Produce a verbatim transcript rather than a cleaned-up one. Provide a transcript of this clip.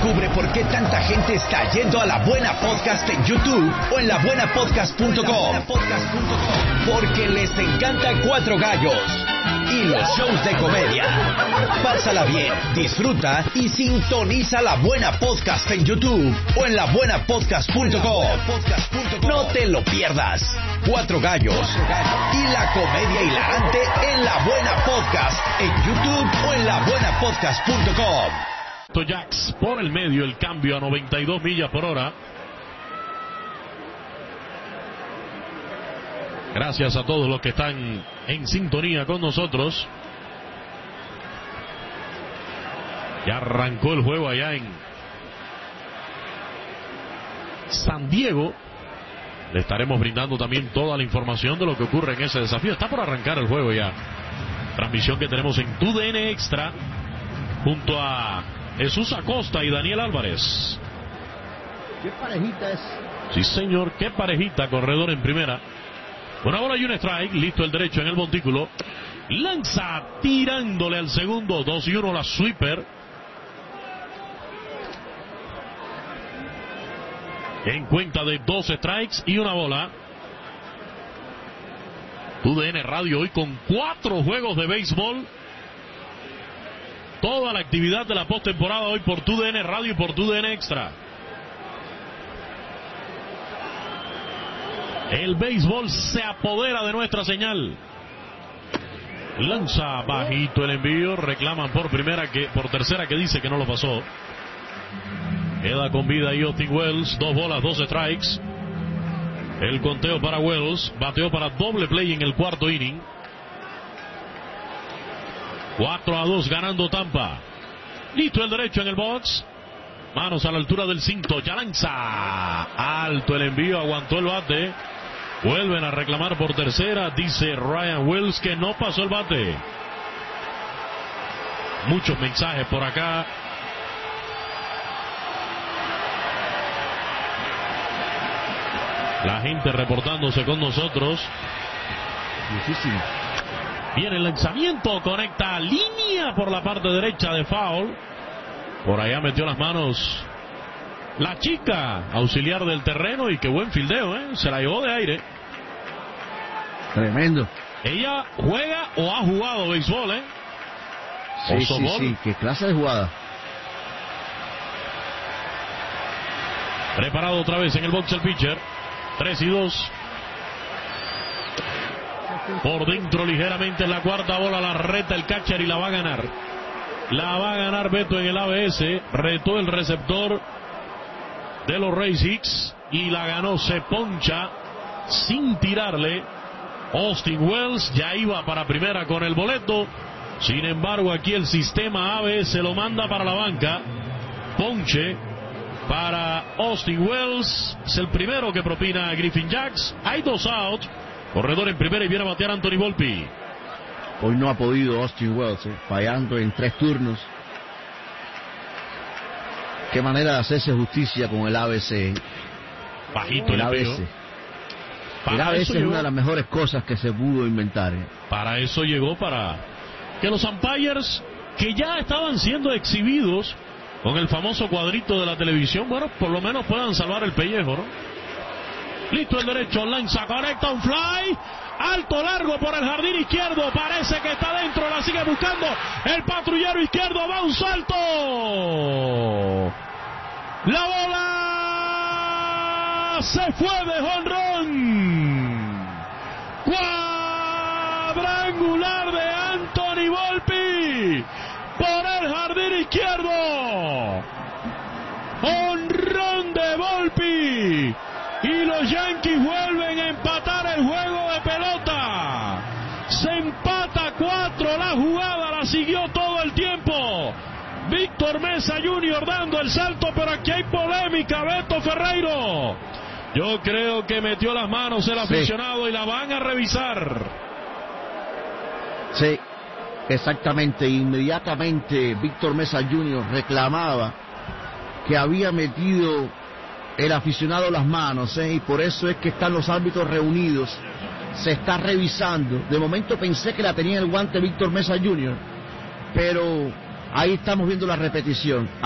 Descubre por qué tanta gente está yendo a La Buena Podcast en YouTube o en la buena podcast punto com. Porque les encanta Cuatro Gallos y los shows de comedia. Pásala bien, disfruta y sintoniza La Buena Podcast en YouTube o en la buena podcast punto com. No te lo pierdas. Cuatro Gallos y la comedia hilarante en La Buena Podcast en YouTube o en la buena podcast punto com. Jax por el medio, el cambio a noventa y dos millas por hora. Gracias a todos los que están en sintonía con nosotros. Ya arrancó el juego allá en San Diego. Le estaremos brindando también toda la información de lo que ocurre en ese desafío. Está por arrancar el juego ya. Transmisión que tenemos en T U D N Extra junto a Jesús Acosta y Daniel Álvarez. ¿Qué parejita es? Sí, señor, qué parejita. Corredor en primera. Una bola y un strike. Listo el derecho en el montículo. Lanza tirándole al segundo. Dos y uno la sweeper. En cuenta de dos strikes y una bola. T U D N Radio hoy con cuatro juegos de béisbol. Toda la actividad de la postemporada hoy por T U D N Radio y por T U D N Extra. El béisbol se apodera de nuestra señal. Lanza bajito el envío. Reclaman por primera que por tercera que dice que no lo pasó. Queda con vida ahí Austin Wells. Dos bolas, dos strikes. El conteo para Wells. Bateó para doble play en el cuarto inning. cuatro a dos ganando Tampa. Listo el derecho en el box. Manos a la altura del cinto. Ya lanza. Alto el envío. Aguantó el bate. Vuelven a reclamar por tercera. Dice Ryan Wells que no pasó el bate. Muchos mensajes por acá. La gente reportándose con nosotros. Muchísimo. Viene el lanzamiento, conecta línea por la parte derecha de foul. Por allá metió las manos la chica auxiliar del terreno y qué buen fildeo, ¿eh? Se la llevó de aire. Tremendo. Ella juega o ha jugado béisbol, ¿eh? Sí, sí, sí, qué clase de jugada. Preparado otra vez en el box el pitcher. tres y dos. Por dentro ligeramente en la cuarta bola, la reta el catcher y la va a ganar. La va a ganar Beto en el A B S. Retó el receptor de los Rays Hicks y la ganó. Se poncha sin tirarle. Austin Wells ya iba para primera con el boleto. Sin embargo, aquí el sistema A B S lo manda para la banca. Ponche para Austin Wells. Es el primero que propina a Griffin Jax. Hay dos outs. Corredor en primera y viene a batear Anthony Volpi. Hoy no ha podido Austin Wells, eh, fallando en tres turnos. Qué manera de hacerse justicia con el A B C. Bajito el A B C. El A B C es una de las mejores cosas que se pudo inventar. Eh. Para eso llegó, para que los umpires que ya estaban siendo exhibidos con el famoso cuadrito de la televisión, bueno, por lo menos puedan salvar el pellejo, ¿no? Listo el derecho, lanza, conecta un fly, alto, largo por el jardín izquierdo, parece que está dentro, la sigue buscando, el patrullero izquierdo, va un salto, la bola se fue de jonrón, cuadrangular de Anthony Volpi, por el jardín izquierdo, jonrón de Volpi. Y los Yankees vuelven a empatar el juego de pelota. Se empata cuatro. La jugada la siguió todo el tiempo Víctor Mesa junior dando el salto, pero aquí hay polémica. Beto Ferreiro, yo creo que metió las manos el aficionado, sí, y la van a revisar. Sí, exactamente. Inmediatamente Víctor Mesa junior reclamaba que había metido el aficionado las manos, ¿eh? Y por eso es que están los árbitros reunidos. Se está revisando. De momento pensé que la tenía en el guante Víctor Mesa junior, pero ahí estamos viendo la repetición.